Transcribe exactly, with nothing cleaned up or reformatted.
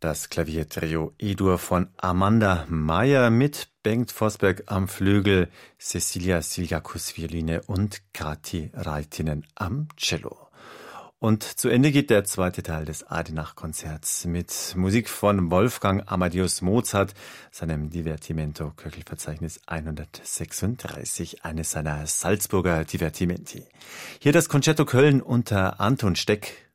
Das Klaviertrio E-Dur von Amanda Meyer mit Bengt Forsberg am Flügel, Cecilia Siljakus Violine und Kati Raitinen am Cello. Und zu Ende geht der zweite Teil des Adenach-Konzerts mit Musik von Wolfgang Amadeus Mozart, seinem Divertimento Köchelverzeichnis hundertsechsunddreißig, eines seiner Salzburger Divertimenti. Hier das Concerto Köln unter Anton Steck